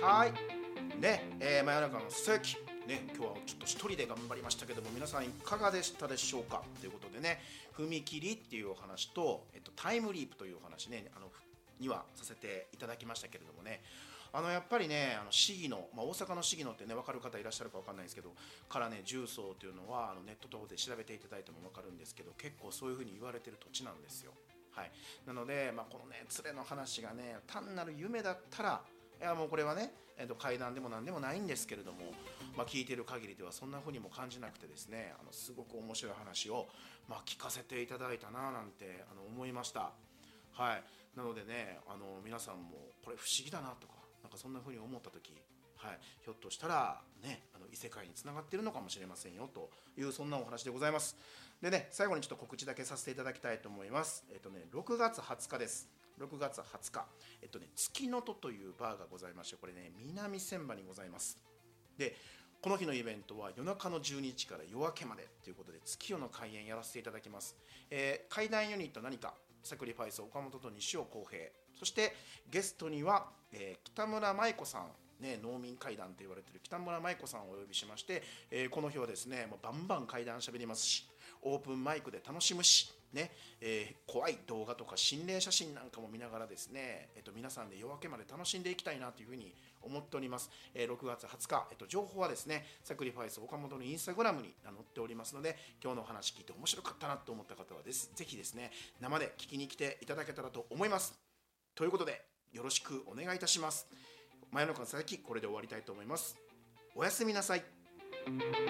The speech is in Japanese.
はいね、真夜中のささやきね、今日はちょっと一人で頑張りましたけども、皆さんいかがでしたでしょうかということでね、踏切っていうお話と、タイムリープというお話ね、にはさせていただきましたけれどもね、やっぱりね、市議の、大阪の市議のってね、分かる方いらっしゃるか分かんないですけど、からね、重曹というのはネット等で調べていただいても分かるんですけど、結構そういうふうに言われてる土地なんですよ。はい、なので、このね、連れの話がね、単なる夢だったら、いやもうこれはね、階段でも何でもないんですけれども、聞いている限りではそんな風にも感じなくてですね、すごく面白い話を、聞かせていただいたななんて思いました。はい、なのでね、皆さんもこれ不思議だなとか、なんかそんな風に思った時、はい、ひょっとしたらね、異世界につながっているのかもしれませんよという、そんなお話でございます。でね、最後にちょっと告知だけさせていただきたいと思います。6月20日です。6月20日、月の戸というバーがございまして、これね、南千葉にございます。で、この日のイベントは夜中の12時から夜明けまでということで、月夜の開演やらせていただきます。怪談ユニット何か、サクリファイス岡本と西尾康平、そしてゲストには、北村舞子さん、ね、農民怪談と言われている北村舞子さんをお呼びしまして、この日はですね、もうバンバン怪談しゃべりますし、オープンマイクで楽しむし、ね、怖い動画とか心霊写真なんかも見ながらですね、皆さんで夜明けまで楽しんでいきたいなというふうに思っております。6月20日、情報はですね、サクリファイス岡本のインスタグラムに載っておりますので、今日のお話聞いて面白かったなと思った方はぜひですね、生で聞きに来ていただけたらと思います。ということで、よろしくお願いいたします。真夜中のささやき、これで終わりたいと思います。おやすみなさい。